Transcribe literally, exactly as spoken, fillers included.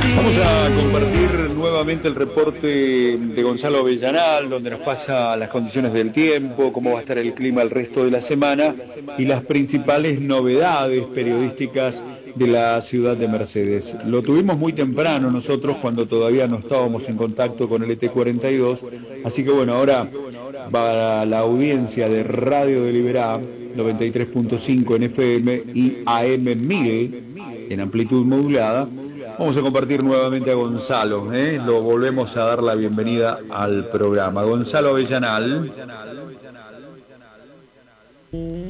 Vamos a compartir nuevamente el reporte de Gonzalo Avellanal, donde nos pasa las condiciones del tiempo, cómo va a estar el clima el resto de la semana y las principales novedades periodísticas de la ciudad de Mercedes. Lo tuvimos muy temprano nosotros cuando todavía no estábamos en contacto con el E T cuarenta y dos, así que bueno, ahora para la audiencia de Radio de Liberá, noventa y tres punto cinco en F M y A M mil en amplitud modulada, vamos a compartir nuevamente a Gonzalo, ¿eh? Lo volvemos a dar la bienvenida al programa. Gonzalo Avellanal.